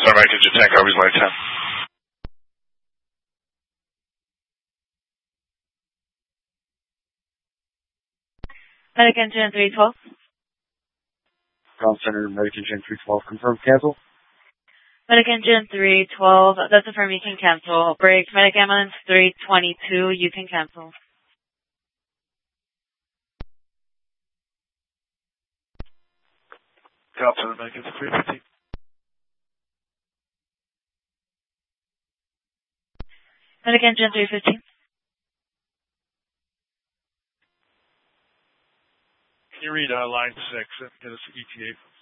Star Mike, Jet Tank, Arby's Line 10. Medic Engine 312. Ground Center, Medic Engine 312, confirm cancel. Medic Engine 312, that's affirm, you can cancel. Break, Medic Ambulance 322, you can cancel. Ground Center, Medic Engine 315. Medic Engine 315. Can you read line 6 and get us ETA